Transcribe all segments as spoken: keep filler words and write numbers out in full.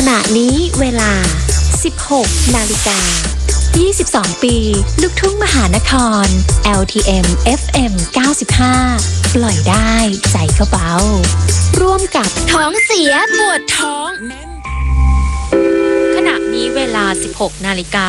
ณะนี้เวลา สิบหกนาฬิกายี่สิบสอง ปีลูกทุ่งมหานคร แอล ที เอ็ม เอฟ เอ็ม เก้าสิบห้า ปล่อยได้ใจก็เบาร่วมกับท้องเสียปวดท้องขณะนี้เวลา สิบหกนาฬิกา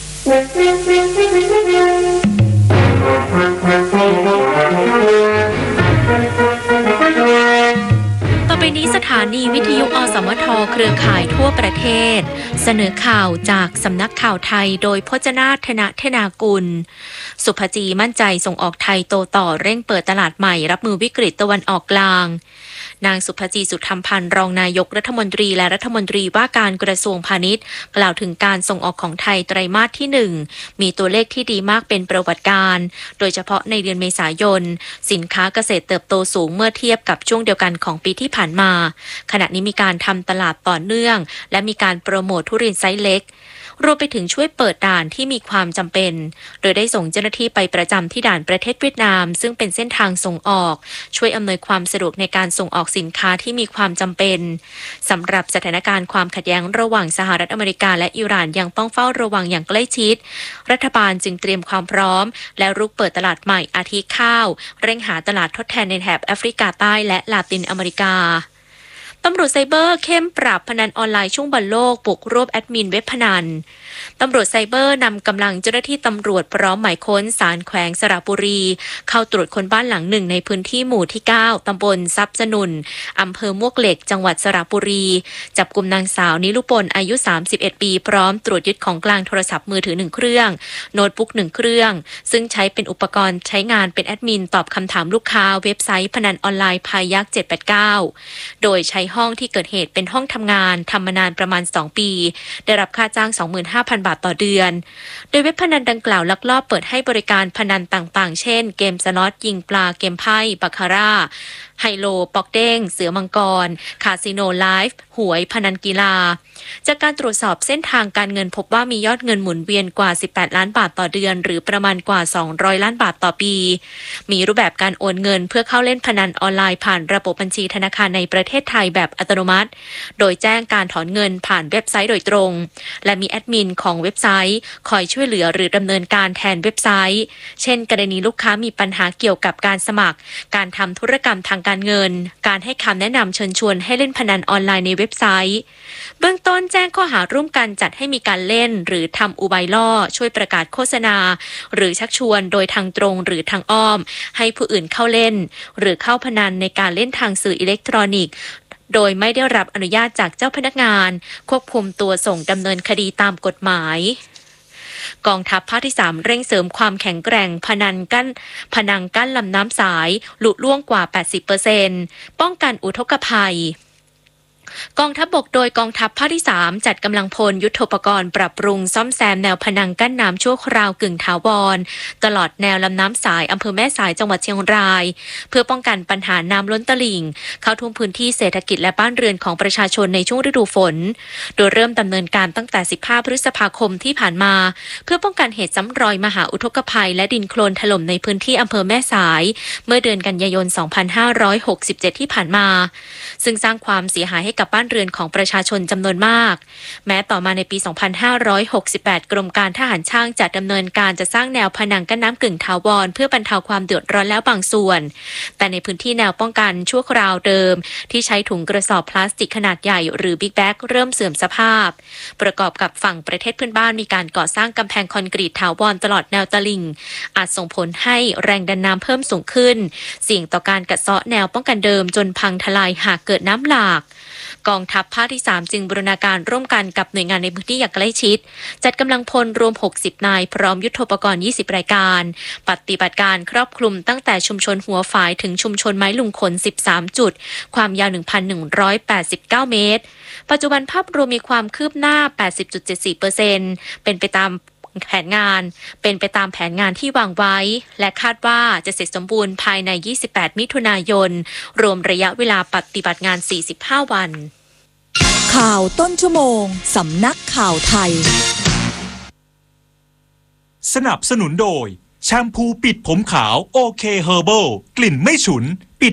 ต่อไปนี้สถานีวิทยุอสมทเครือข่ายทั่วประเทศเสนอข่าวจากสำนักข่าวไทยโดยพจนาถ ธนเทนากุลสุภจีมั่นใจส่งออกไทยโตต่อเร่งเปิดตลาดใหม่รับมือวิกฤตตะวันออกกลางนางสุภจีสุธรรมพันธ์รองนายกรัฐมนตรีและรัฐมนตรีว่าการกระทรวงพาณิชย์กล่าวถึงการส่งออกของไทยไตรมาสที่หนึ่งมีตัวเลขที่ดีมากเป็นประวัติการณ์โดยเฉพาะในเดือนเมษายนสินค้าเกษตรเติบโตสูงเมื่อเทียบกับช่วงเดียวกันของปีที่ผ่านมาขณะนี้มีการทำตลาดต่อเนื่องและมีการโปรโมททุเรียนไซส์เล็กรวมไปถึงช่วยเปิดด่านที่มีความจำเป็นโดยได้ส่งเจ้าหน้าที่ไปประจำที่ด่านประเทศเวียดนามซึ่งเป็นเส้นทางส่งออกช่วยอำนวยความสะดวกในการส่งออกสินค้าที่มีความจำเป็นสำหรับสถานการณ์ความขัดแย้งระหว่างสหรัฐอเมริกาและอิหร่านยังต้องเฝ้าระวังอย่างใกล้ชิดรัฐบาลจึงเตรียมความพร้อมและรุกเปิดตลาดใหม่อาทิข้าวเร่งหาตลาดทดแทนในแถบแอฟริกาใต้และลาตินอเมริกาตำรวจไซเบอร์เข้มปราบพนันออนไลน์ช่วงบอลโลกบุกรวบแอดมินเว็บพนันตำรวจไซเบอร์นำกำลังเจ้าหน้าที่ตำรวจพร้อมหมายค้นศาลแขวงสระบุรีเข้าตรวจคนบ้านหลังหนึ่งในพื้นที่หมู่ที่เก้าตำบลทรัพย์สนุนอำเภอมวกเหล็กจังหวัดสระบุรีจับกุมนางสาวนิลุปนอายุสามสิบเอ็ดปีพร้อมตรวจยึดของกลางโทรศัพท์มือถือหนึ่งเครื่องโน้ตบุ๊กหนึ่งเครื่องซึ่งใช้เป็นอุปกรณ์ใช้งานเป็นแอดมินตอบคำถามลูกค้าเว็บไซต์พนันออนไลน์พายักเจ็ดแปดเก้าโดยใช้ห้องที่เกิดเหตุเป็นห้องทำงานทำมานานประมาณสองปีได้รับค่าจ้าง สองหมื่นห้าพัน บาทต่อเดือนโดยเว็บพนันดังกล่าวลักลอบเปิดให้บริการพนันต่างๆเช่นเกมสล็อตยิงปลาเกมไพ่บาคาร่าไฮโลปอกเด้งเสือมังกรคาสิโนไลฟ์หวยพนันกีฬาจากการตรวจสอบเส้นทางการเงินพบว่ามียอดเงินหมุนเวียนกว่าสิบแปดล้านบาทต่อเดือนหรือประมาณกว่าสองร้อยล้านบาทต่อปีมีรูปแบบการโอนเงินเพื่อเข้าเล่นพนันออนไลน์ผ่านระบบบัญชีธนาคารในประเทศไทยแบบอัตโนมัติโดยแจ้งการถอนเงินผ่านเว็บไซต์โดยตรงและมีแอดมินของเว็บไซต์คอยช่วยเหลือหรือดำเนินการแทนเว็บไซต์เช่นกรณีลูกค้ามีปัญหาเกี่ยวกับการสมัครการทำธุรกรรมทางการเงินการให้คำแนะนำเชิญชวนให้เล่นพนันออนไลน์ในเว็บไซต์เบื้องต้นแจ้งข้อหาร่วมกันจัดให้มีการเล่นหรือทำอุบายล่อช่วยประกาศโฆษณาหรือชักชวนโดยทางตรงหรือทางอ้อมให้ผู้อื่นเข้าเล่นหรือเข้าพนันในการเล่นทางสื่ออิเล็กทรอนิกส์โดยไม่ได้รับอนุญาตจากเจ้าพนักงานควบคุมตัวส่งดำเนินคดีตามกฎหมายกองทัพภาคที่สามเร่งเสริมความแข็งแกร่งพนันกั้นพนังกั้นลำน้ำสายหลุล่วงกว่า แปดสิบเปอร์เซ็นต์ ป้องกันอุทกภัยกองทัพบกโดยกองทัพภาคที่สามจัดกำลังพลยุทโธปกรณ์ปรับปรุงซ่อมแซมแนวพนังกั้นน้ำชั่วคราวกึ่งถาวรตลอดแนวลำน้ำสายอำเภอแม่สายจังหวัดเชียงรายเพื่อป้องกันปัญหาน้ำล้นตลิ่งเข้าท่วมพื้นที่เศรษฐกิจและบ้านเรือนของประชาชนในช่วงฤดูฝนโดยเริ่มดำเนินการตั้งแต่สิบห้าพฤษภาคมที่ผ่านมาเพื่อป้องกันเหตุซ้ำรอยมหาอุทกภัยและดินโคลนถล่มในพื้นที่อำเภอแม่สายเมื่อเดือนกันยายนสองพันห้าร้อยหกสิบเจ็ดที่ผ่านมาซึ่งสร้างความเสียหายให้กับบ้านเรือนของประชาชนจำนวนมากแม้ต่อมาในปี สองพันห้าร้อยหกสิบแปด กรมการทหารช่างจะดำเนินการจะสร้างแนวผนังกั้นน้ำกึ่งถาวรเพื่อบรรเทาความเดือดร้อนแล้วบางส่วนแต่ในพื้นที่แนวป้องกันชั่วคราวเดิมที่ใช้ถุงกระสอบพลาสติกขนาดใหญ่หรือบิ๊กแบ็กเริ่มเสื่อมสภาพประกอบกับฝั่งประเทศเพื่อนบ้านมีการก่อสร้างกำแพงคอนกรีตถาวรตลอดแนวตลิ่งอาจส่งผลให้แรงดันน้ำเพิ่มสูงขึ้นเสี่ยงต่อการกัดเซาะแนวป้องกันเดิมจนพังทลายหากเกิดน้ำหลากกองทัพภาคที่สามจึงบูรณาการร่วมกันกับหน่วยงานในพื้นที่อย่างใกล้ชิดจัดกำลังพลรวมหกสิบนายพร้อมยุทโธปกรณ์ยี่สิบรายการปฏิบัติการครอบคลุมตั้งแต่ชุมชนหัวฝายถึงชุมชนไม้ลุงขนสิบสามจุดความยาว หนึ่งพันหนึ่งร้อยแปดสิบเก้า เมตรปัจจุบันภาพรวมมีความคืบหน้า แปดสิบจุดเจ็ดสี่เปอร์เซ็นต์ เป็นไปตามแผนงานเป็นไปตามแผนงานที่วางไว้และคาดว่าจะเสร็จสมบูรณ์ภายในยี่สิบแปดมิถุนายนรวมระยะเวลาปฏิบัติงานสี่สิบห้าวันข่าวต้นชั่วโมงสำนักข่าวไทยสนับสนุนโดยแชมพูปิดผมขาวโอเคเฮอร์เบิลกลิ่นไม่ฉุนปิด